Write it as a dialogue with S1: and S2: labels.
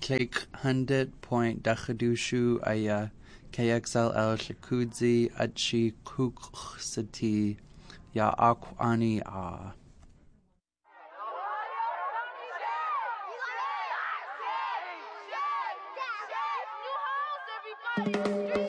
S1: 100.2 aya KXLL Shakudzi Achi Kuksati Ya Akwani A.
S2: Everybody!